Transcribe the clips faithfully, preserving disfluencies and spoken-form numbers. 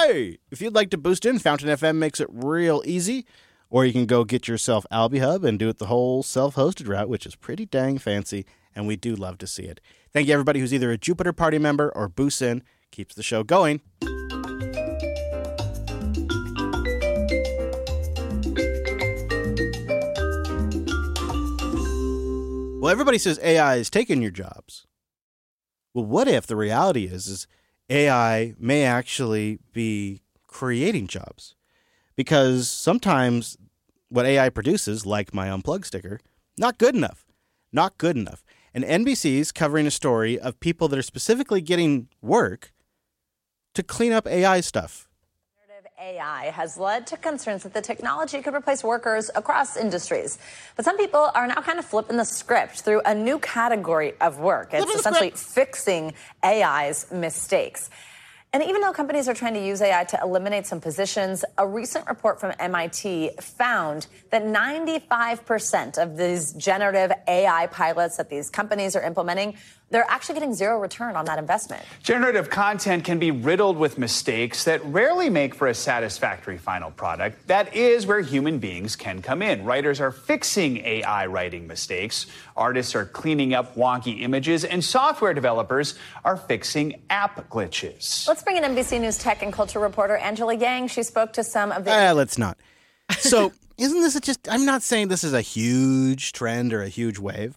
Hey, if you'd like to boost in, Fountain F M makes it real easy. Or you can go get yourself AlbiHub and do it the whole self-hosted route, which is pretty dang fancy, and we do love to see it. Thank you, everybody who's either a Jupiter Party member or boosts in. Keeps the show going. Well, everybody says A I is taking your jobs. Well, what if the reality is, is A I may actually be creating jobs? Because sometimes what A I produces, like my Unplugged sticker, not good enough. Not good enough. And N B C's covering a story of people that are specifically getting work to clean up A I stuff. A I has led to concerns that the technology could replace workers across industries. But some people are now kind of flipping the script through a new category of work. It's essentially fixing A I's mistakes. And even though companies are trying to use A I to eliminate some positions, a recent report from M I T found that ninety-five percent of these generative A I pilots that these companies are implementing, they're actually getting zero return on that investment. Generative content can be riddled with mistakes that rarely make for a satisfactory final product. That is where human beings can come in. Writers are fixing A I writing mistakes. Artists are cleaning up wonky images, and software developers are fixing app glitches. Let's bring in N B C News tech and culture reporter Angela Yang. She spoke to some of the... Uh, let's not. So isn't this a just... I'm not saying this is a huge trend or a huge wave,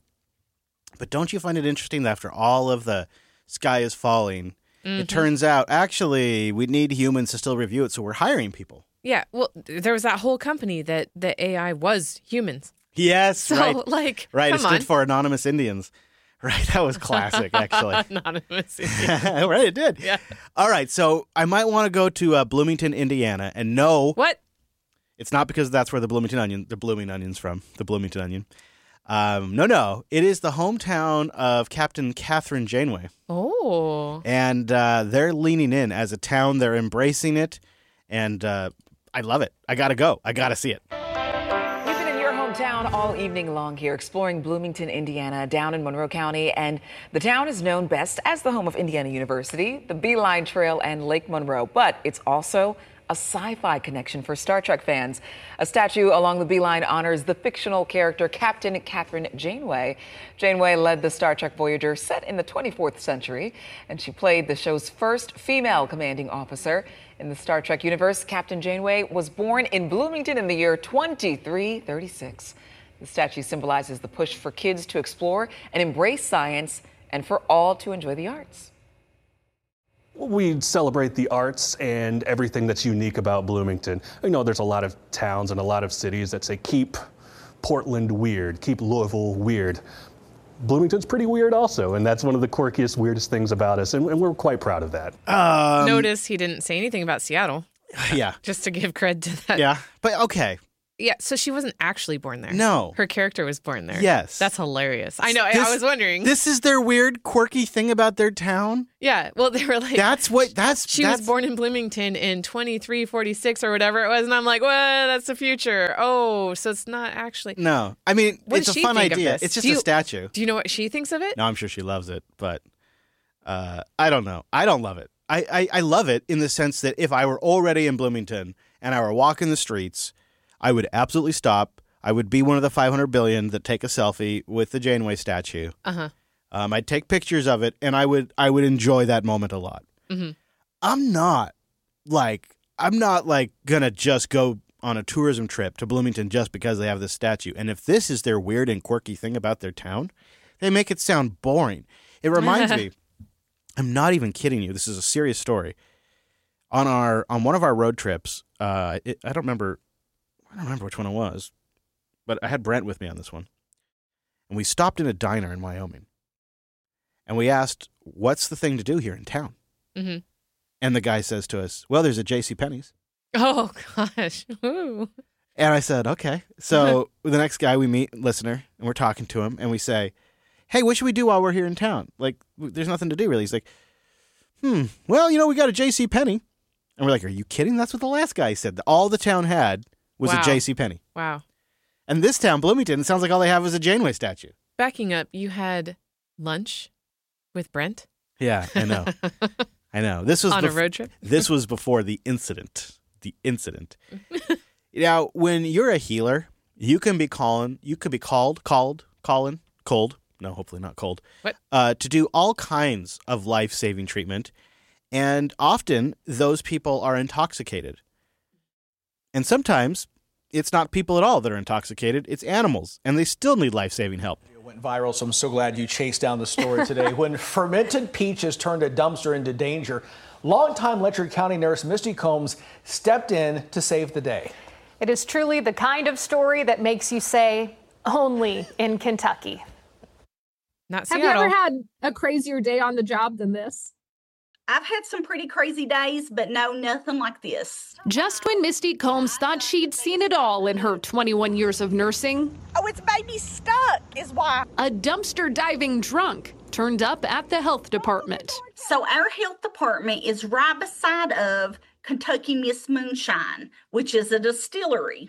but don't you find it interesting that after all of the sky is falling, mm-hmm. it turns out, actually, we need humans to still review it, so we're hiring people. Yeah, well, there was that whole company that the A I was humans. Yes, so, right. like, right, come it stood on. for Anonymous Indians. Right, that was classic, actually. Anonymous Indians. Right, it did. Yeah. All right, so I might want to go to uh, Bloomington, Indiana, and no. What? It's not because that's where the Bloomington Onion, the Blooming Onion's from, the Bloomington Onion. Um, no, no. It is the hometown of Captain Catherine Janeway. Oh. And uh, they're leaning in as a town. They're embracing it. And uh, I love it. I got to go. I got to see it. We've been in your hometown all evening long here, exploring Bloomington, Indiana, down in Monroe County. And the town is known best as the home of Indiana University, the Beeline Trail, and Lake Monroe. But it's also a sci-fi connection for Star Trek fans. A statue along the Beeline honors the fictional character Captain Catherine Janeway. Janeway led the Star Trek Voyager set in the twenty-fourth century, and she played the show's first female commanding officer. In the Star Trek universe, Captain Janeway was born in Bloomington in the year twenty-three thirty-six. The statue symbolizes the push for kids to explore and embrace science and for all to enjoy the arts. We celebrate the arts and everything that's unique about Bloomington. You know, there's a lot of towns and a lot of cities that say, keep Portland weird, keep Louisville weird. Bloomington's pretty weird also, and that's one of the quirkiest, weirdest things about us, and, and we're quite proud of that. Um, Notice he didn't say anything about Seattle. Yeah. Just to give credit to that. Yeah, but okay. Yeah, so she wasn't actually born there. No. Her character was born there. Yes. That's hilarious. I know, This- I was wondering. This is their weird, quirky thing about their town? Yeah, well, they were like... That's what, that's... She that's, was born in Bloomington in twenty-three forty-six or whatever it was, and I'm like, well, that's the future. Oh, so it's not actually... No, I mean, What it's does a she fun think of idea. this? It's just Do a you- statue. Do you know what she thinks of it? No, I'm sure she loves it, but uh, I don't know. I don't love it. I, I, I love it in the sense that if I were already in Bloomington and I were walking the streets, I would absolutely stop. I would be one of the five hundred billion that take a selfie with the Janeway statue. Uh-huh. Um, I'd take pictures of it, and I would I would enjoy that moment a lot. Mm-hmm. I'm not like I'm not like gonna just go on a tourism trip to Bloomington just because they have this statue. And if this is their weird and quirky thing about their town, they make it sound boring. It reminds me. I'm not even kidding you. This is a serious story. On our on one of our road trips, uh, it, I don't remember. I don't remember which one it was. But I had Brent with me on this one. And we stopped in a diner in Wyoming. And we asked, what's the thing to do here in town? Mm-hmm. And the guy says to us, well, there's a JCPenney's. Oh, gosh. Ooh. And I said, okay. So the next guy we meet, listener, and we're talking to him, and we say, hey, what should we do while we're here in town? Like, there's nothing to do, really. He's like, hmm, well, you know, we got a JCPenney. And we're like, are you kidding? That's what the last guy said. All the town had was Wow. a JCPenney. Wow. And this town, Bloomington, it sounds like all they have is a Janeway statue. Backing up, you had lunch with Brent? Yeah, I know. I know. This was On a bef- road trip? This was before the incident. The incident. Now, when you're a healer, you can be calling, you could be called, called, calling, cold. No, hopefully not cold. What? Uh, to do all kinds of life-saving treatment. And often those people are intoxicated. And sometimes it's not people at all that are intoxicated. It's animals. And they still need life-saving help. It went viral, so I'm so glad you chased down the story today. When fermented peaches turned a dumpster into danger, longtime Letcher County nurse Misty Combs stepped in to save the day. It is truly the kind of story that makes you say, only in Kentucky. Not Have Seattle. you ever had a crazier day on the job than this? I've had some pretty crazy days, but no, nothing like this. Just when Misty Combs thought she'd seen it all in her twenty-one years of nursing. Oh, it's baby stuck is why. A dumpster diving drunk turned up at the health department. So our health department is right beside of Kentucky Miss Moonshine, which is a distillery.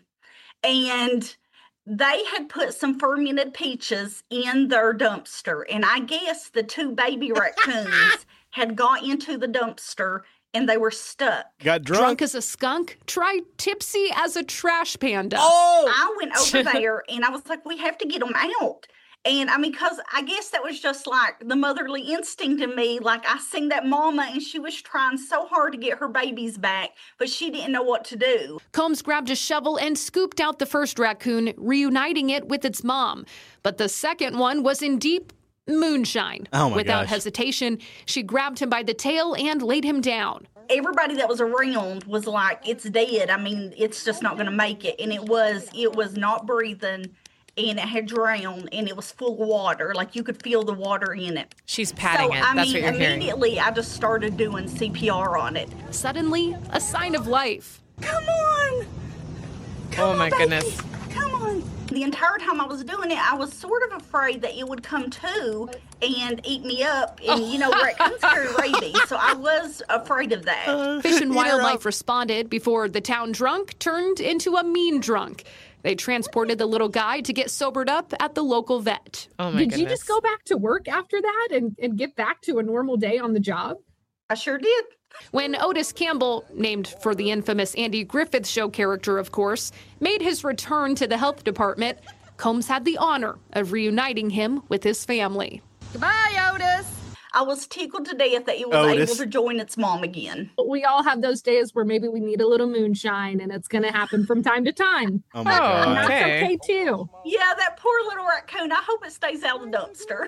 And they had put some fermented peaches in their dumpster. And I guess the two baby raccoons had got into the dumpster and they were stuck. Got drunk? Drunk as a skunk, tried tipsy as a trash panda. Oh! I went over there and I was like, we have to get them out. And I mean, because I guess that was just like the motherly instinct in me. Like I seen that mama and she was trying so hard to get her babies back, but she didn't know what to do. Combs grabbed a shovel and scooped out the first raccoon, reuniting it with its mom. But the second one was in deep moonshine. Oh my Without gosh. hesitation, she grabbed him by the tail and laid him down. Everybody that was around was like, it's dead. I mean, it's just not going to make it. And it was, it was not breathing. And it had drowned, and it was full of water. Like, you could feel the water in it. She's patting so, it. I That's mean, what you're hearing. immediately, I just started doing C P R on it. Suddenly, a sign of life. Come on! Come Oh, my on, baby. goodness. Come on! The entire time I was doing it, I was sort of afraid that it would come to and eat me up. And, you know, raccoons carry rabies, so I was afraid of that. Fish and Wildlife responded before the town drunk turned into a mean drunk. They transported the little guy to get sobered up at the local vet. Oh, my Did goodness. you just go back to work after that and, and get back to a normal day on the job? I sure did. When Otis Campbell, named for the infamous Andy Griffith Show character, of course, made his return to the health department, Combs had the honor of reuniting him with his family. Goodbye, Otis. I was tickled to death that it was Otis. able to join its mom again. We all have those days where maybe we need a little moonshine, and it's going to happen from time to time. Oh my Oh, God. And that's okay. okay, too. Yeah, that poor little raccoon. I hope it stays out of the dumpster.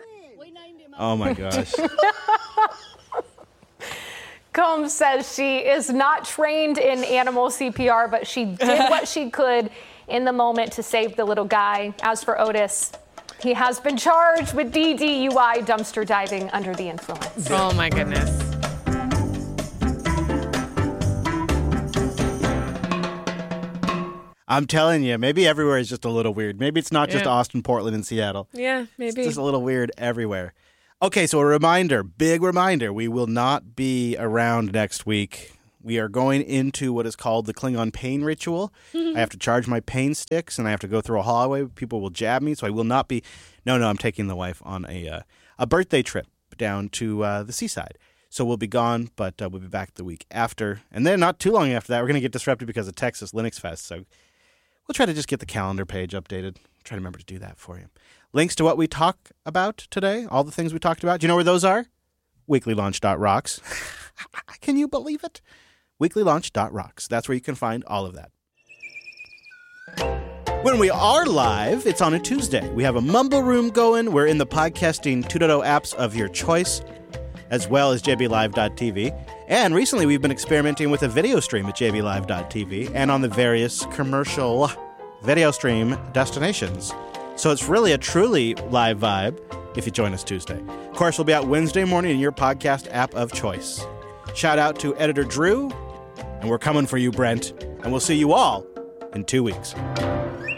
Oh my gosh. Combs says she is not trained in animal C P R, but she did what she could in the moment to save the little guy. As for Otis, he has been charged with D D U I, dumpster diving under the influence. Oh, my goodness. I'm telling you, maybe everywhere is just a little weird. Maybe it's not just Yeah. Austin, Portland, and Seattle. Yeah, It's maybe. just a little weird everywhere. Okay, so a reminder, big reminder, we will not be around next week. We are going into what is called the Klingon pain ritual. I have to charge my pain sticks, and I have to go through a hallway. People will jab me, so I will not be. No, no, I'm taking the wife on a uh, a birthday trip down to uh, the seaside. So we'll be gone, but uh, we'll be back the week after. And then not too long after that, we're going to get disrupted because of Texas Linux Fest. So we'll try to just get the calendar page updated. Try to remember to do that for you. Links to what we talk about today, all the things we talked about. Do you know where those are? weekly launch dot rocks. Can you believe it? weekly launch dot rocks. That's where you can find all of that. When we are live, it's on a Tuesday. We have a Mumble Room going. We're in the podcasting two point oh apps of your choice, as well as j b live dot t v. And recently, we've been experimenting with a video stream at j b live dot t v and on the various commercial video stream destinations. So it's really a truly live vibe if you join us Tuesday. Of course, we'll be out Wednesday morning in your podcast app of choice. Shout out to editor Drew, and we're coming for you, Brent. And we'll see you all in two weeks.